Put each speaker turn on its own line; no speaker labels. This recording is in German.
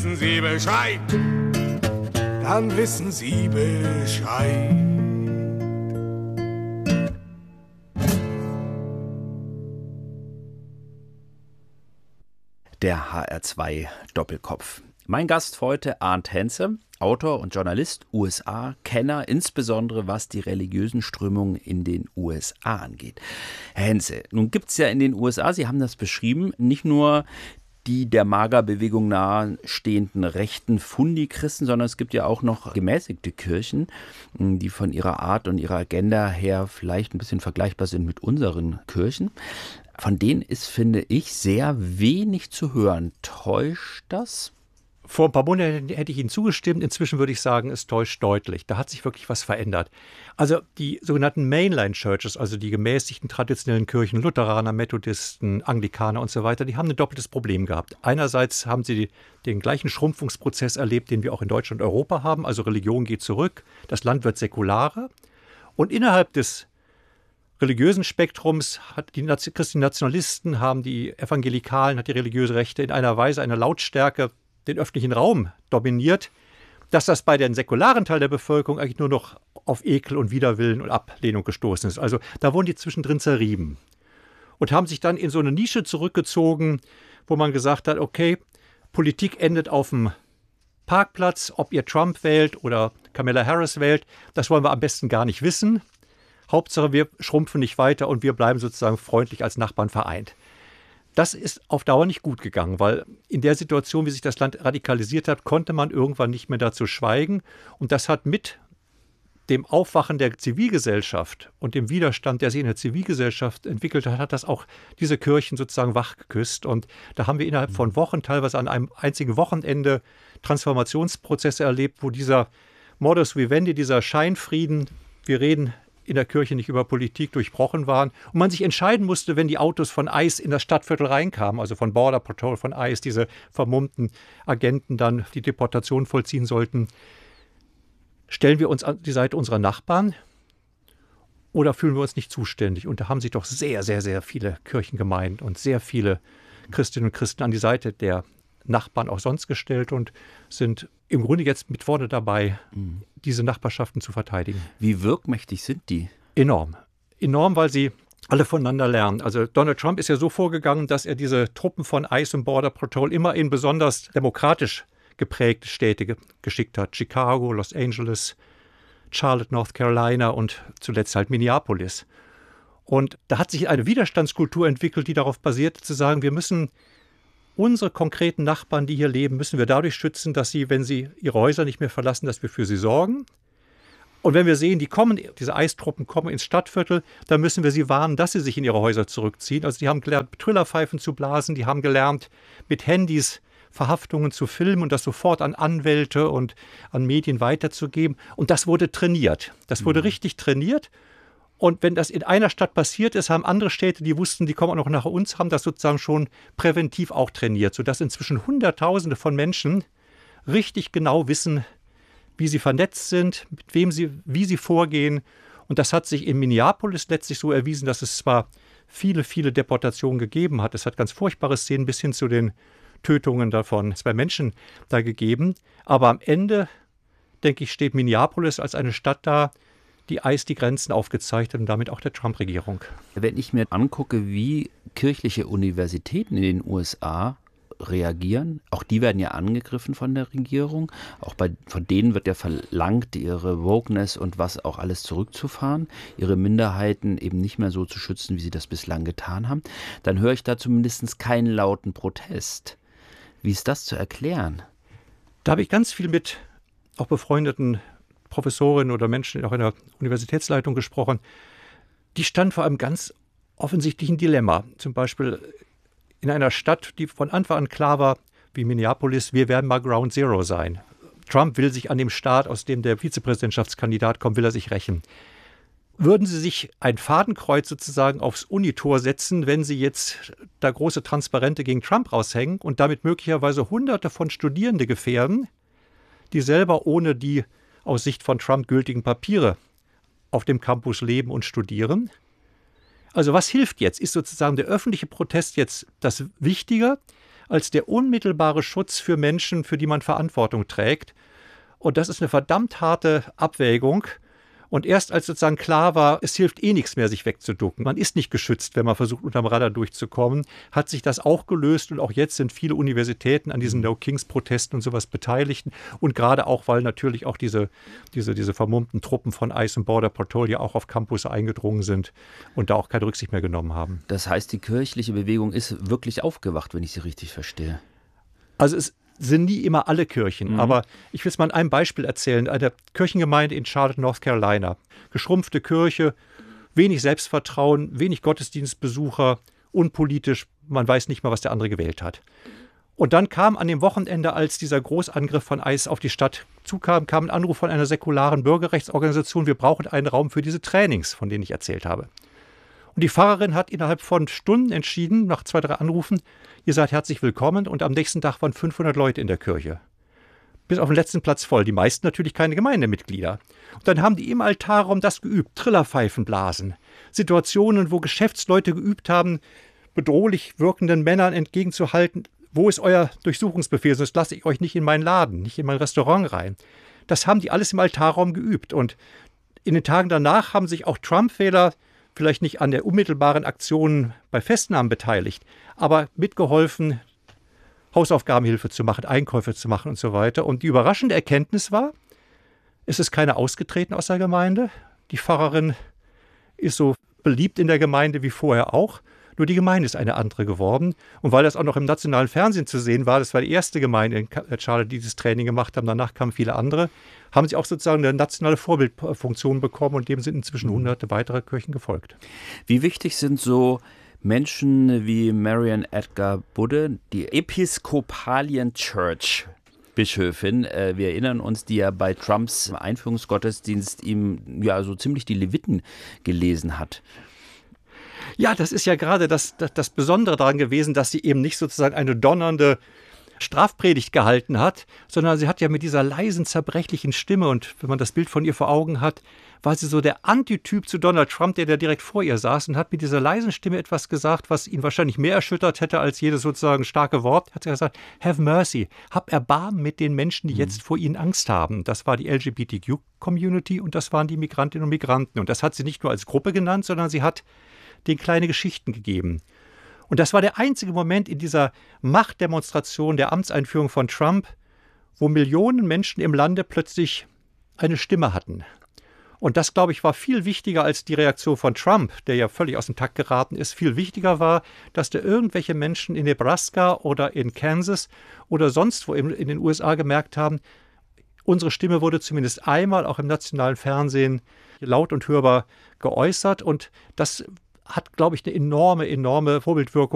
wissen Sie Bescheid. Dann wissen Sie Bescheid.
Der HR2 Doppelkopf. Mein Gast heute Arndt Henze, Autor und Journalist, USA-Kenner, insbesondere was die religiösen Strömungen in den USA angeht. Herr Henze, nun gibt es ja in den USA, Sie haben das beschrieben, nicht nur die der MAGA-Bewegung nahestehenden rechten Fundi-Christen, sondern es gibt ja auch noch gemäßigte Kirchen, die von ihrer Art und ihrer Agenda her vielleicht ein bisschen vergleichbar sind mit unseren Kirchen. Von denen ist, finde ich, sehr wenig zu hören. Täuscht das?
Vor ein paar Monaten hätte ich Ihnen zugestimmt. Inzwischen würde ich sagen, es täuscht deutlich. Da hat sich wirklich was verändert. Also die sogenannten Mainline Churches, also die gemäßigten traditionellen Kirchen, Lutheraner, Methodisten, Anglikaner und so weiter, die haben ein doppeltes Problem gehabt. Einerseits haben sie den gleichen Schrumpfungsprozess erlebt, den wir auch in Deutschland und Europa haben. Also Religion geht zurück, das Land wird säkularer. Und innerhalb des religiösen Spektrums hat die christlichen Nationalisten, haben die Evangelikalen, hat die religiöse Rechte in einer Weise, eine Lautstärke den öffentlichen Raum dominiert, dass das bei dem säkularen Teil der Bevölkerung eigentlich nur noch auf Ekel und Widerwillen und Ablehnung gestoßen ist. Also da wurden die zwischendrin zerrieben und haben sich dann in so eine Nische zurückgezogen, wo man gesagt hat, okay, Politik endet auf dem Parkplatz, ob ihr Trump wählt oder Kamala Harris wählt, das wollen wir am besten gar nicht wissen. Hauptsache, wir schrumpfen nicht weiter und wir bleiben sozusagen freundlich als Nachbarn vereint. Das ist auf Dauer nicht gut gegangen, weil in der Situation, wie sich das Land radikalisiert hat, konnte man irgendwann nicht mehr dazu schweigen. Und das hat mit dem Aufwachen der Zivilgesellschaft und dem Widerstand, der sich in der Zivilgesellschaft entwickelt hat, hat das auch diese Kirchen sozusagen wachgeküsst. Und da haben wir innerhalb von Wochen, teilweise an einem einzigen Wochenende, Transformationsprozesse erlebt, wo dieser Modus vivendi, dieser Scheinfrieden, wir reden in der Kirche nicht über Politik, durchbrochen waren und man sich entscheiden musste, wenn die Autos von ICE in das Stadtviertel reinkamen, also von Border Patrol, von ICE, diese vermummten Agenten dann die Deportation vollziehen sollten. Stellen wir uns an die Seite unserer Nachbarn oder fühlen wir uns nicht zuständig? Und da haben sich doch sehr, sehr, sehr viele Kirchengemeinden und sehr viele Christinnen und Christen an die Seite der Nachbarn auch sonst gestellt und sind im Grunde jetzt mit vorne dabei, diese Nachbarschaften zu verteidigen.
Wie wirkmächtig sind die?
Enorm. Enorm, weil sie alle voneinander lernen. Also Donald Trump ist ja so vorgegangen, dass er diese Truppen von ICE und Border Patrol immer in besonders demokratisch geprägte Städte geschickt hat. Chicago, Los Angeles, Charlotte, North Carolina und zuletzt halt Minneapolis. Und da hat sich eine Widerstandskultur entwickelt, die darauf basiert, zu sagen, wir müssen unsere konkreten Nachbarn, die hier leben, müssen wir dadurch schützen, dass sie, wenn sie ihre Häuser nicht mehr verlassen, dass wir für sie sorgen. Und wenn wir sehen, diese Eistruppen kommen ins Stadtviertel, dann müssen wir sie warnen, dass sie sich in ihre Häuser zurückziehen. Also die haben gelernt, Trillerpfeifen zu blasen, die haben gelernt, mit Handys Verhaftungen zu filmen und das sofort an Anwälte und an Medien weiterzugeben. Und das wurde trainiert. Das wurde richtig trainiert. Und wenn das in einer Stadt passiert ist, haben andere Städte, die wussten, die kommen auch noch nach uns, haben das sozusagen schon präventiv auch trainiert, sodass inzwischen Hunderttausende von Menschen richtig genau wissen, wie sie vernetzt sind, mit wem wie sie vorgehen. Und das hat sich in Minneapolis letztlich so erwiesen, dass es zwar viele, viele Deportationen gegeben hat. Es hat ganz furchtbare Szenen bis hin zu den Tötungen davon 2 Menschen da gegeben. Aber am Ende, denke ich, steht Minneapolis als eine Stadt da, die ICE die Grenzen aufgezeigt hat und damit auch der Trump-Regierung.
Wenn ich mir angucke, wie kirchliche Universitäten in den USA reagieren, auch die werden ja angegriffen von der Regierung, von denen wird ja verlangt, ihre Wokeness und was auch alles zurückzufahren, ihre Minderheiten eben nicht mehr so zu schützen, wie sie das bislang getan haben, dann höre ich da zumindest keinen lauten Protest. Wie ist das zu erklären?
Da habe ich ganz viel mit auch befreundeten Professorinnen oder Menschen auch in der Universitätsleitung gesprochen, die standen vor einem ganz offensichtlichen Dilemma. Zum Beispiel in einer Stadt, die von Anfang an klar war, wie Minneapolis, wir werden mal Ground Zero sein. Trump will sich an dem Staat, aus dem der Vizepräsidentschaftskandidat kommt, will er sich rächen. Würden Sie sich ein Fadenkreuz sozusagen aufs Unitor setzen, wenn Sie jetzt da große Transparente gegen Trump raushängen und damit möglicherweise Hunderte von Studierende gefährden, die selber ohne die aus Sicht von Trump gültigen Papiere auf dem Campus leben und studieren? Also was hilft jetzt? Ist sozusagen der öffentliche Protest jetzt das Wichtiger als der unmittelbare Schutz für Menschen, für die man Verantwortung trägt. Und das ist eine verdammt harte Abwägung. Und erst als sozusagen klar war, es hilft eh nichts mehr, sich wegzuducken. Man ist nicht geschützt, wenn man versucht, unterm Radar durchzukommen, hat sich das auch gelöst. Und auch jetzt sind viele Universitäten an diesen No-Kings-Protesten und sowas beteiligt. Und gerade auch, weil natürlich auch diese vermummten Truppen von ICE und Border Patrol ja auch auf Campus eingedrungen sind und da auch keine Rücksicht mehr genommen haben.
Das heißt, die kirchliche Bewegung ist wirklich aufgewacht, wenn ich sie richtig verstehe.
Also es sind nie immer alle Kirchen, aber ich will es mal an einem Beispiel erzählen. Eine Kirchengemeinde in Charlotte, North Carolina. Geschrumpfte Kirche, wenig Selbstvertrauen, wenig Gottesdienstbesucher, unpolitisch, man weiß nicht mal, was der andere gewählt hat. Und dann kam an dem Wochenende, als dieser Großangriff von ICE auf die Stadt zukam, kam ein Anruf von einer säkularen Bürgerrechtsorganisation, wir brauchen einen Raum für diese Trainings, von denen ich erzählt habe. Und die Pfarrerin hat innerhalb von Stunden entschieden, nach 2, 3 Anrufen, ihr seid herzlich willkommen. Und am nächsten Tag waren 500 Leute in der Kirche. Bis auf den letzten Platz voll. Die meisten natürlich keine Gemeindemitglieder. Und dann haben die im Altarraum das geübt. Trillerpfeifen blasen. Situationen, wo Geschäftsleute geübt haben, bedrohlich wirkenden Männern entgegenzuhalten. Wo ist euer Durchsuchungsbefehl? Sonst lasse ich euch nicht in meinen Laden, nicht in mein Restaurant rein. Das haben die alles im Altarraum geübt. Und in den Tagen danach haben sich auch Trump-Wähler vielleicht nicht an der unmittelbaren Aktion bei Festnahmen beteiligt, aber mitgeholfen, Hausaufgabenhilfe zu machen, Einkäufe zu machen und so weiter. Und die überraschende Erkenntnis war, es ist keiner ausgetreten aus der Gemeinde. Die Pfarrerin ist so beliebt in der Gemeinde wie vorher auch. Nur die Gemeinde ist eine andere geworden. Und weil das auch noch im nationalen Fernsehen zu sehen war, das war die erste Gemeinde in Charlotte, die dieses Training gemacht haben, danach kamen viele andere, haben sie auch sozusagen eine nationale Vorbildfunktion bekommen und dem sind inzwischen hunderte weitere Kirchen gefolgt.
Wie wichtig sind so Menschen wie Marian Edgar Budde, die Episcopalian Church Bischöfin, wir erinnern uns, die ja bei Trumps Einführungsgottesdienst ihm ja so ziemlich die Leviten gelesen hat.
Ja, das ist ja gerade das Besondere daran gewesen, dass sie eben nicht sozusagen eine donnernde Strafpredigt gehalten hat, sondern sie hat ja mit dieser leisen, zerbrechlichen Stimme, und wenn man das Bild von ihr vor Augen hat, war sie so der Antityp zu Donald Trump, der da direkt vor ihr saß, und hat mit dieser leisen Stimme etwas gesagt, was ihn wahrscheinlich mehr erschüttert hätte als jedes sozusagen starke Wort. Hat sie gesagt, have mercy, hab Erbarmen mit den Menschen, die jetzt vor ihnen Angst haben. Das war die LGBTQ-Community und das waren die Migrantinnen und Migranten. Und das hat sie nicht nur als Gruppe genannt, sondern sie hat denen kleine Geschichten gegeben. Und das war der einzige Moment in dieser Machtdemonstration der Amtseinführung von Trump, wo Millionen Menschen im Lande plötzlich eine Stimme hatten. Und das, glaube ich, war viel wichtiger als die Reaktion von Trump, der ja völlig aus dem Takt geraten ist. Viel wichtiger war, dass da irgendwelche Menschen in Nebraska oder in Kansas oder sonst wo in den USA gemerkt haben, unsere Stimme wurde zumindest einmal auch im nationalen Fernsehen laut und hörbar geäußert. Und das hat, glaube ich, eine enorme Vorbildwirkung